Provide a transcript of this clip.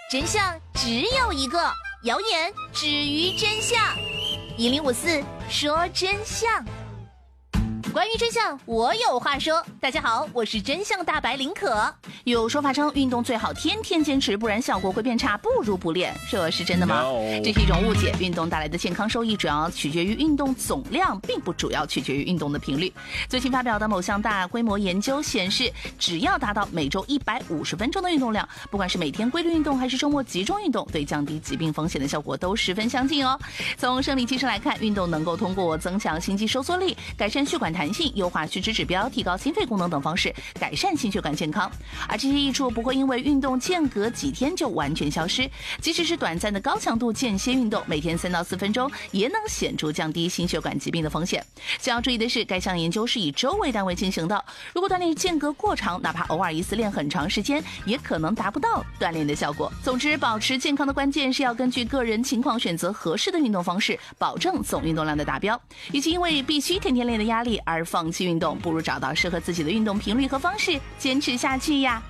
真相只有一个，谣言止于真相。1054说真相。关于真相，我有话说。大家好，我是真相大白林可。有说法称，运动最好天天坚持，不然效果会变差，不如不练。这是真的吗？ No. 这是一种误解。运动带来的健康收益主要取决于运动总量，并不主要取决于运动的频率。最新发表的某项大规模研究显示，只要达到每周150分钟的运动量，不管是每天规律运动还是周末集中运动，对降低疾病风险的效果都十分相近哦。从生理机制来看，运动能够通过增强心肌收缩力、改善血管弹性、优化血脂指标、提高心肺功能等方式改善心血管健康。而这些益处不会因为运动间隔几天就完全消失，即使是短暂的高强度间歇运动，每天3到4分钟也能显著降低心血管疾病的风险。需要注意的是，该项研究是以周为单位进行的，如果锻炼间隔过长，哪怕偶尔一次练很长时间，也可能达不到锻炼的效果。总之，保持健康的关键是要根据个人情况选择合适的运动方式，保证总运动量的达标。以及因为必须天天练的压力而放弃运动，不如找到适合自己的运动频率和方式，坚持下去呀。